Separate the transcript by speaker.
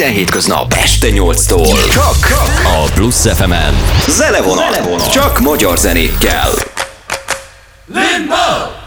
Speaker 1: Minden hétköznap este 8-tól. Csak a Plusz FM-en. Zene vonat. Csak magyar zenékkel.
Speaker 2: Limbo!